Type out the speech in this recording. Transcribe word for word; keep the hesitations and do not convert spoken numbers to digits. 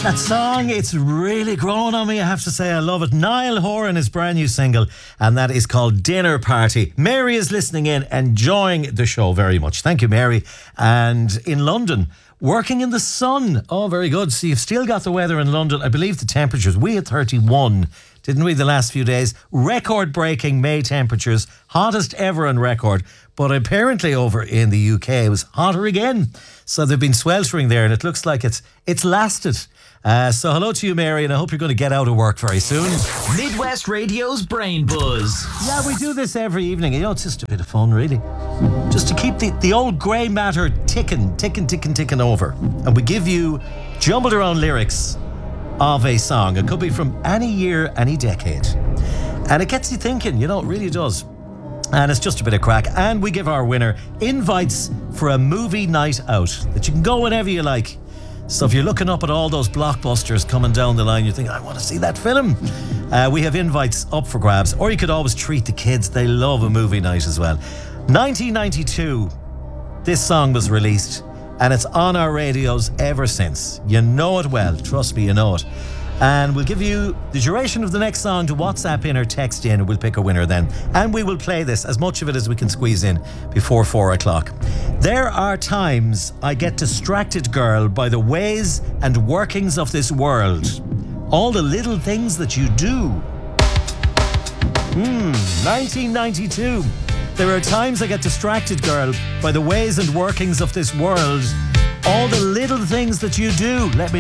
That song, it's really grown on me, I have to say. I love it. Niall Horan, his brand new single, and that is called Dinner Party. Mary is listening in, enjoying the show very much. Thank you, Mary. And in London, working in the sun. Oh, very good. So you've still got the weather in London. I believe the temperatures, we had thirty-one, didn't we, the last few days? Record-breaking May temperatures, hottest ever on record. But apparently over in the U K, it was hotter again. So they've been sweltering there, and it looks like it's it's lasted. Uh, so hello to you, Mary, and I hope you're going to get out of work very soon. Midwest Radio's Brain Buzz. Yeah, we do this every evening. You know, it's just a bit of fun, really. Just to keep the, the old grey matter ticking, ticking, ticking, ticking over. And we give you jumbled around lyrics of a song. It could be from any year, any decade. And it gets you thinking, you know, it really does. And it's just a bit of crack. And we give our winner invites for a movie night out that you can go whenever you like. So if you're looking up at all those blockbusters coming down the line, you think, I want to see that film. Uh, we have invites up for grabs. Or you could always treat the kids. They love a movie night as well. nineteen ninety-two, this song was released. And it's on our radios ever since. You know it well. Trust me, you know it. And we'll give you the duration of the next song to WhatsApp in or text in, and we'll pick a winner then. And we will play this, as much of it as we can squeeze in, before four o'clock. There are times I get distracted, girl, by the ways and workings of this world. All the little things that you do. Hmm, nineteen ninety-two. There are times I get distracted, girl, by the ways and workings of this world. All the little things that you do. Let me